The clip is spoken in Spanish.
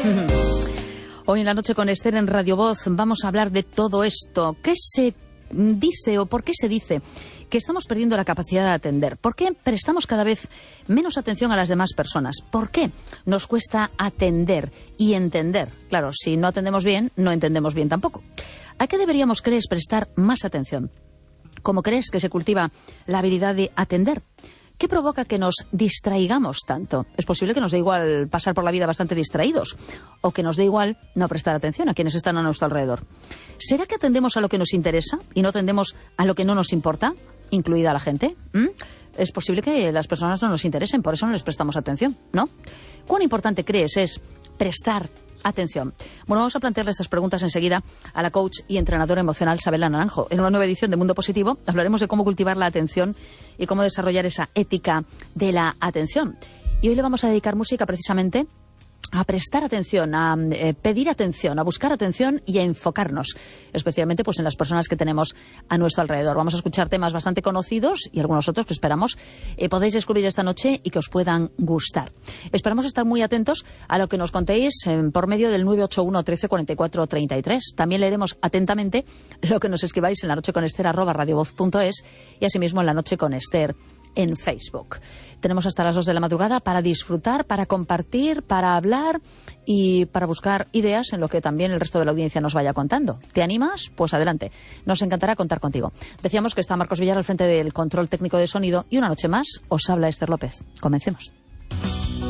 Hoy en la noche con Esther en Radio Voz vamos a hablar de todo esto. ¿Qué se dice o por qué se dice que estamos perdiendo la capacidad de atender? ¿Por qué prestamos cada vez menos atención a las demás personas? ¿Por qué nos cuesta atender y entender? Claro, si no atendemos bien, no entendemos bien tampoco. ¿A qué deberíamos, crees, prestar más atención? ¿Cómo crees que se cultiva la habilidad de atender? ¿Qué provoca que nos distraigamos tanto? Es posible que nos dé igual pasar por la vida bastante distraídos o que nos dé igual no prestar atención a quienes están a nuestro alrededor. ¿Será que atendemos a lo que nos interesa y no atendemos a lo que no nos importa, incluida la gente? Es posible que las personas no nos interesen, por eso no les prestamos atención, ¿no? ¿Cuán importante crees es prestar atención? Bueno, vamos a plantearle estas preguntas enseguida a la coach y entrenadora emocional Sabela Naranjo. En una nueva edición de Mundo Positivo hablaremos de cómo cultivar la atención y cómo desarrollar esa ética de la atención. Y hoy le vamos a dedicar música precisamente a prestar atención, a pedir atención, a buscar atención y a enfocarnos, especialmente pues en las personas que tenemos a nuestro alrededor. Vamos a escuchar temas bastante conocidos y algunos otros que esperamos podéis descubrir esta noche y que os puedan gustar. Esperamos estar muy atentos a lo que nos contéis por medio del 981 13 44 33. También leeremos atentamente lo que nos escribáis en lanocheconester@radiovoz.es y asimismo en La Noche con Esther en Facebook. Tenemos hasta las 2 de la madrugada para disfrutar, para compartir, para hablar y para buscar ideas en lo que también el resto de la audiencia nos vaya contando. ¿Te animas? Pues adelante. Nos encantará contar contigo. Decíamos que está Marcos Villar al frente del control técnico de sonido y una noche más os habla Esther López. Comencemos.